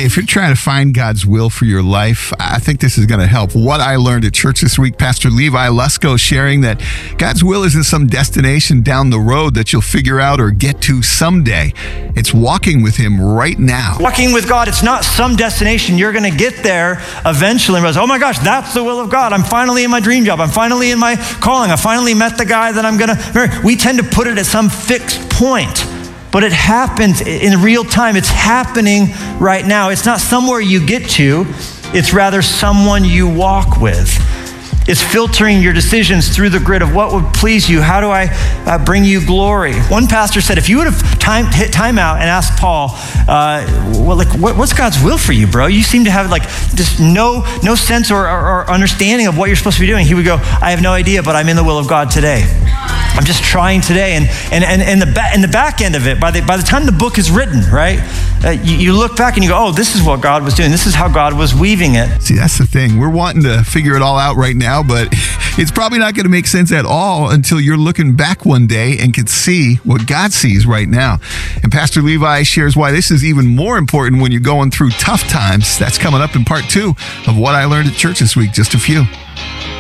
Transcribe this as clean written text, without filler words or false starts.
if you're trying to find God's will for your life, I think this is going to help. What I learned at church this week, Pastor Levi Lusko sharing that God's will isn't some destination down the road that you'll figure out or get to someday. It's walking with him right now. Walking with God, it's not some destination. You're going to get there eventually and realize, oh my gosh, that's the will of God. I'm finally in my dream job. I'm finally in my calling. I finally met the guy that I'm going to marry. We tend to put it at some fixed point. But it happens in real time. It's happening right now. It's not somewhere you get to. It's rather someone you walk with. It's filtering your decisions through the grid of what would please you. How do I bring you glory? One pastor said, if you would have hit time out and asked Paul, what's God's will for you, bro? You seem to have just no sense or understanding of what you're supposed to be doing. He would go, I have no idea, but I'm in the will of God today. I'm just trying today. And the back end of it, by the time the book is written, right? You look back and you go, oh, this is what God was doing. This is how God was weaving it. See, that's the thing. We're wanting to figure it all out right now, but it's probably not going to make sense at all until you're looking back one day and can see what God sees right now. And Pastor Levi shares why this is even more important when you're going through tough times. That's coming up in part 2 of What I Learned at Church this week. Just a few.